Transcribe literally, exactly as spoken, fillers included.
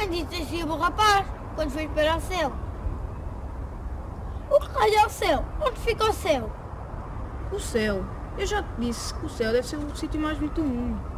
mãe disse assim o rapaz, quando foi para o céu. O que raio é o céu? Onde fica o céu? O céu. Eu já te disse que o céu deve ser o sítio mais bonito do mundo.